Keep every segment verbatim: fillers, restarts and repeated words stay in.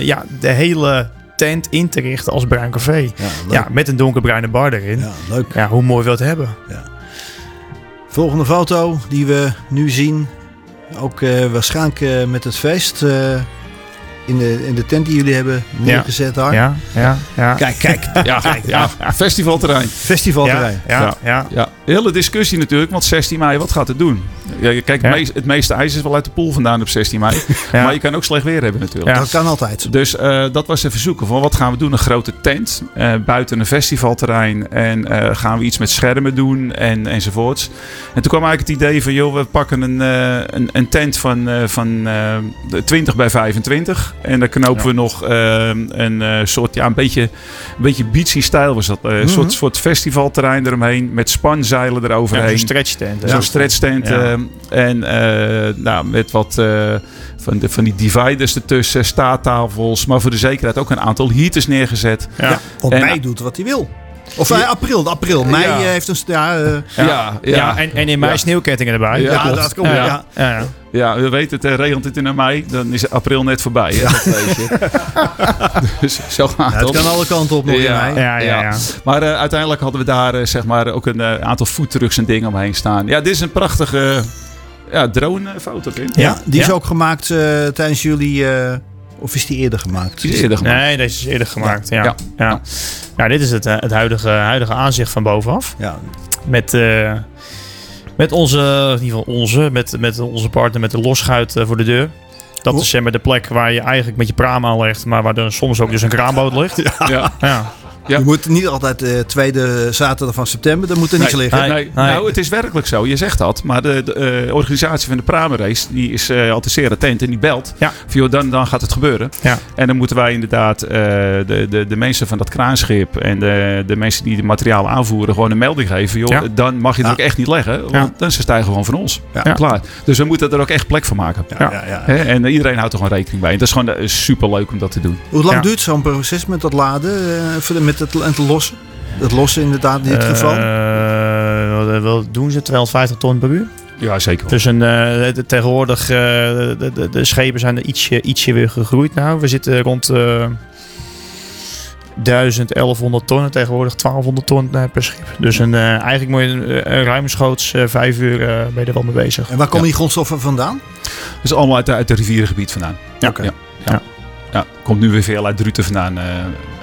ja, de hele tent in te richten als bruin café. Ja, ja, met een donkerbruine bar erin. Ja, leuk. Ja, hoe mooi wil het hebben? Ja. Volgende foto die we nu zien. Ook uh, waarschijnlijk uh, met het feest... Uh, In de, in de tent die jullie hebben neergezet daar. Ja, ja, ja. Kijk, kijk. Ja, kijk, ja. Festivalterrein. Festivalterrein. Ja, ja, ja. ja. Hele discussie natuurlijk, want zestien mei, wat gaat het doen? Ja, kijk, ja. het, meest, het meeste ijs is wel uit de pool vandaan op zestien mei. Ja. Maar je kan ook slecht weer hebben natuurlijk. Ja. Dat kan altijd. Dus uh, dat was de verzoeken van wat gaan we doen? Een grote tent uh, buiten een festivalterrein. En uh, gaan we iets met schermen doen en, enzovoorts. En toen kwam eigenlijk het idee van, joh, we pakken een, uh, een, een tent van, uh, van uh, twintig bij vijfentwintig. En dan knopen ja. we nog uh, een uh, soort, ja, een beetje, een beetje beachy stijl was dat. Uh, mm-hmm. Een soort, soort festivalterrein eromheen met spanzeilen eroverheen. Ja, zo'n stretchtent. Zo'n stretchtent. Ja. Uh, en uh, nou, met wat uh, van, de, van die dividers ertussen, staattafels. Maar voor de zekerheid ook een aantal heaters neergezet. Ja. Ja, want mei doet wat hij wil. Of uh, april, april. Mei ja. heeft een... Ja, uh, ja, ja, ja. ja en, en in mei ja. sneeuwkettingen erbij. Ja, ja dat komt. Ja. Ja. Ja. Ja. Ja, we weten het, regent het in mei, dan is april net voorbij. Hè? Dat weet je. Dus zo gaat ja, het. kan alle kanten op nog ja, in mei. Ja, ja, ja. Maar uh, uiteindelijk hadden we daar uh, zeg maar ook een uh, aantal foodtrucks en dingen omheen staan. Ja, dit is een prachtige uh, ja, dronefoto. Ja, ja, die is ja. ook gemaakt uh, tijdens jullie... Uh, Of is die eerder gemaakt? Die is eerder gemaakt. Nee, deze is eerder gemaakt. Ja. Ja. Ja. Ja. Ja. Ja, dit is het, het huidige, huidige aanzicht van bovenaf. Ja. Met, uh, met onze, in ieder geval onze, met, met onze partner met de losschuit uh, voor de deur. Dat oh. is zeg maar de plek waar je eigenlijk met je praam aanlegt, maar waar er soms ook dus een kraanboot ligt. Ja. Ja. Ja. Ja. Je moet niet altijd de uh, tweede zaterdag van september, dan moet er niks nee, liggen. Nee, nee. Nou, het is werkelijk zo. Je zegt dat. Maar de, de uh, organisatie van de Pramenrace, die is uh, altijd zeer attent en die belt. Ja. Van, joh, dan, dan gaat het gebeuren. Ja. En dan moeten wij inderdaad uh, de, de, de mensen van dat kraanschip en de, de mensen die het materiaal aanvoeren gewoon een melding geven. Joh, ja. Dan mag je het ja. ook echt niet leggen, want ja. dan ze stijgen gewoon van ons. Ja. Ja. Klaar. Dus we moeten er ook echt plek van maken. Ja. Ja. Ja. He? En uh, iedereen houdt er gewoon rekening bij. En dat is gewoon uh, super leuk om dat te doen. Hoe lang ja. duurt zo'n proces met dat laden, uh, met het, en het lossen? Het lossen inderdaad in dit uh, geval? Uh, wat doen ze? tweehonderdvijftig ton per uur? Ja, zeker. Dus een, uh, tegenwoordig, uh, de, de, de schepen zijn er ietsje, ietsje weer gegroeid. Nou, we zitten rond uh, duizend, elfhonderd ton. Tegenwoordig twaalfhonderd ton uh, per schip. Dus een, uh, eigenlijk moet je een, een ruimschoots uh, vijf uur uh, ben je er wel mee bezig. En waar komen ja. die grondstoffen vandaan? Dat is allemaal uit, uit het rivierengebied vandaan. Ja. Okay. Ja. Ja. Ja. Ja. Komt nu weer veel uit Druten vandaan. Uh,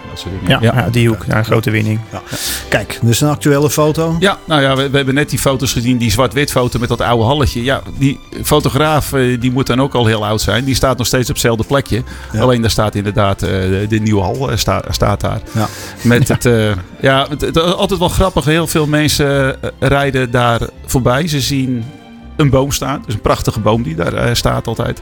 Ja, ja. ja, die hoek. Ja, grote winning. Ja. Kijk, dus een actuele foto. Ja, nou ja, we, we hebben net die foto's gezien. Die zwart-wit foto met dat oude halletje. Ja, die fotograaf die moet dan ook al heel oud zijn. Die staat nog steeds op hetzelfde plekje. Ja. Alleen daar staat inderdaad uh, de, de nieuwe hal uh, sta, staat daar. Ja. Met het, uh, ja, het, het, altijd wel grappig. Heel veel mensen uh, rijden daar voorbij. Ze zien een boom staan. Dus een prachtige boom die daar uh, staat altijd.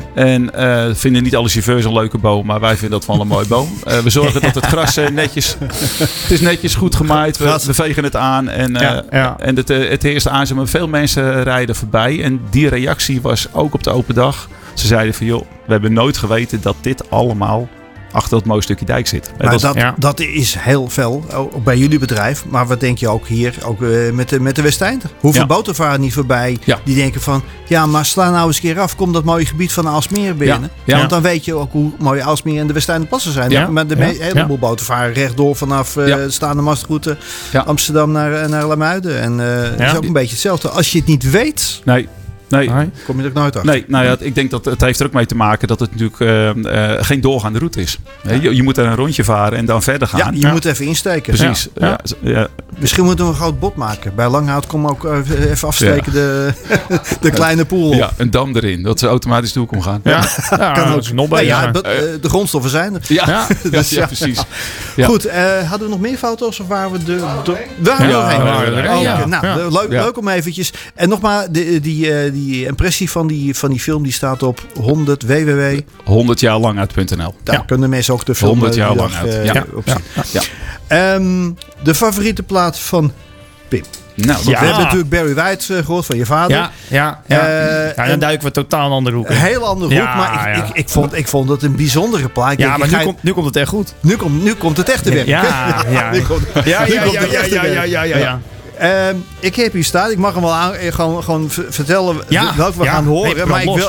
En uh, vinden niet alle chauffeurs een leuke boom. Maar wij vinden dat wel een mooie boom. Uh, we zorgen dat het gras uh, netjes... Het is netjes goed gemaaid. We, we vegen het aan. En, uh, ja, ja. en het, uh, het heerst aan. Maar veel mensen rijden voorbij. En die reactie was ook op de open dag. Ze zeiden van joh, we hebben nooit geweten dat dit allemaal achter dat mooie stukje dijk zit. Maar dat, dat, ja. dat is heel veel, ook bij jullie bedrijf. Maar wat denk je ook hier, ook uh, met de, met de Westeinder? Hoeveel ja. boten varen niet voorbij? Ja. Die denken van, ja, maar sla nou eens een keer af. Kom dat mooie gebied van Aalsmeer binnen. Ja. Ja. Want dan weet je ook hoe mooi Aalsmeer en de Westeinderplassen zijn. Ja. Maar de ja. me- heleboel ja. boten varen rechtdoor vanaf uh, ja. staande mastroute ja. Amsterdam naar, naar Lamuiden. En uh, ja. dat is ook een beetje hetzelfde. Als je het niet weet... Nee. Nee. Kom je er ook nooit achter? Nee, nou ja, ik denk dat het heeft er ook mee te maken dat het natuurlijk uh, uh, geen doorgaande route is. Ja. Je, je moet er een rondje varen en dan verder gaan. Ja, je ja. moet even insteken. Precies. Ja. Ja. Ja. Ja. Misschien moeten we een groot bot maken. Bij Langhout kom ook even afsteken ja. de, de kleine poel. Ja, een dam erin. Dat ze automatisch de hoek omgaan. Ja, ja. kan ook. Nog bij, ja, ja. De, de grondstoffen zijn er. Ja, ja. dus, ja, ja precies. Ja. Goed, uh, hadden we nog meer foto's of waren we de... de we waren ja, er ja, ja, ja, ja. Nou, ja. leuk, ja. leuk om eventjes. En nogmaals, die, die, die impressie van die, van die film die staat op honderd w w w honderd jaar lang uit punt n l. Daar ja. kunnen mensen ook de film honderd jaar lang uit. Uh, ja. op zien. Ja. Ja. Um, de favoriete plaat van Pim. Nou, ja. We hebben natuurlijk Barry White uh, gehoord van je vader. Ja, ja, ja. Uh, ja dan duiken we totaal een andere hoek. Een hele andere hoek, ja, maar ik, ja. ik, ik, vond, ik vond het een bijzondere plaat. Ja, denk, maar nu, ga... komt, nu komt het echt goed. Nu, kom, nu komt het echt te werk. Ja, ja. nu komt, ja, nu ja, komt ja, het ja, echt ja, te ja, werk. ja, ja, ja. Uh, ik heb hier staan. Ik mag hem wel aan, gewoon, gewoon vertellen ja, welke we ja, gaan horen. nee, maar ik wil,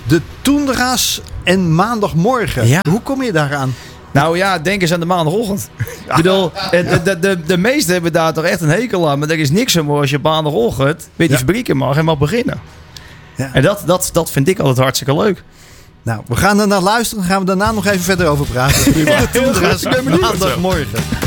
De Toendra's en maandagmorgen. Ja. Hoe kom je daaraan? Nou ja, denk eens aan de maandagochtend. Ik bedoel, de, de, de, de meesten hebben daar toch echt een hekel aan. Maar er is niks zo mooi als je maandagochtend weer die ja. fabriek in mag en mag beginnen. Ja. En dat, dat, dat vind ik altijd hartstikke leuk. Nou, we gaan er naar luisteren. Dan gaan we daarna nog even verder over praten. De Toendra's en maandagmorgen.